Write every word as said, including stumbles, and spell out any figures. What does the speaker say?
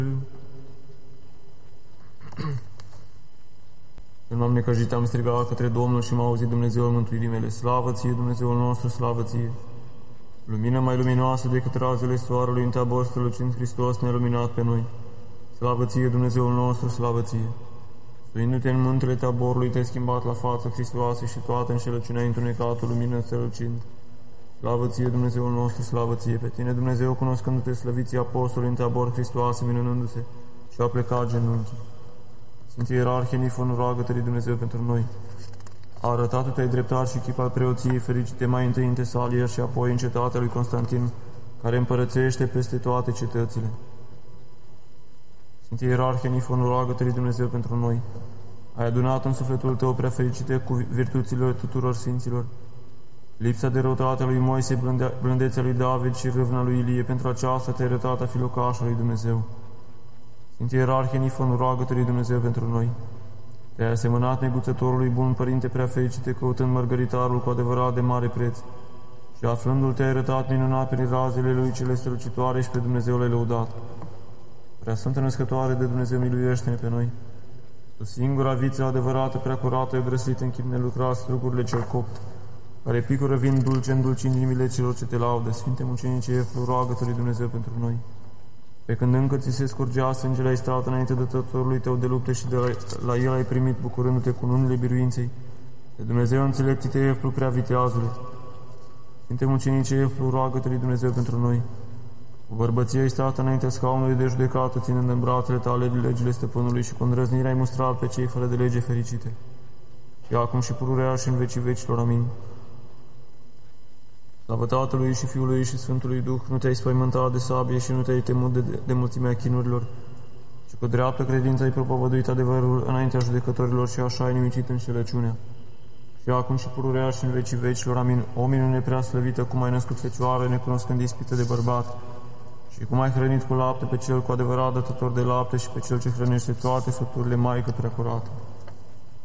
Când m-am necăjit, am strigat către Domnul și m-a auzit Dumnezeul mântuirii mele. Slavă ție, Dumnezeul nostru, slavă ție! Lumină mai luminoasă decât razele soarelui, în Tabor strălucind Hristos ne-a luminat pe noi. Slavă ție, Dumnezeul nostru, slavă ție! Suindu-te în muntele Taborului, te-ai schimbat la față Hristoasă și toată înșelăciunea întunecatul lumină strălucind. Slavă ție, Dumnezeul nostru, slavă ție! Pe tine, Dumnezeu, cunoscându-te, slăviții apostoli în Tabor Hristoasă, minunându-se, și a plecat genunchii. Sfântii Ierarhie Nifon, roagă-te lui Dumnezeu pentru noi. A arătat te-ai dreptar și chip al preoției fericite mai întâi în Tesalia și apoi în cetatea lui Constantin, care împărățește peste toate cetățile. Sfântii Ierarhie Nifon, roagă-te lui Dumnezeu pentru noi. Ai adunat în sufletul tău prea fericite cu virtuțile tuturor sfinților, lipsa de răutate a lui Moise, blânde blândețea lui David și râvna lui Ilie. Pentru aceasta te-ai arătat a fi locașul lui Dumnezeu. Sfântii Ierarhie Nifon, roagă-te lui Dumnezeu pentru noi. Te-ai asemănat neguțătorului bun, Părinte prea fericite, căutând mărgăritarul cu adevărat de mare preț, și aflându-l te-ai arătat minunat prin razele lui cele strălucitoare și pe Dumnezeu l-ai lăudat. Prea Sfântă Născătoare de Dumnezeu, miluiește-ne pe noi. Tu singura viță adevărată, prea curată, ai grăslit în chip nelucrat strugurile cel copt, care picură vin dulce îndulcind inimile celor ce te laudă. Sfinte mucenice Efru, roagă-te lui Dumnezeu pentru noi. Pe când încă ți se scurgea sângele, ai stat înainte de tătorului tău de lupte și de la, la el ai primit, bucurându-te cu unele biruinței. De Dumnezeu înțelepțite Efru, prea viteazule. Sfinte mucenice Efru, roagă-te lui Dumnezeu pentru noi. Cu bărbăție ai stat înaintea scaunului de judecată, ținând în brațele tale legile stăpânului, și cu îndrăznire ai mustrat pe cei fără de lege fericite. Și acum și pururea și în vecii vecilor. Amin. Slavă Tatălui și Fiului și Sfântului Duh, nu te-ai spăimântat de sabie și nu te-ai temut de, de mulțimea chinurilor, ci cu dreaptă credință ai propovăduit adevărul înaintea judecătorilor și așa ai nimicit înșelăciunea. Și acum și pururea și în vecii vecilor. Amin. O minune prea slăvită, cum ai născut fecioară, necunoscând ispită de bărbat, și cum ai hrănit cu lapte pe cel cu adevărat dătător de lapte și pe cel ce hrănește toate făpturile, Maică prea curată.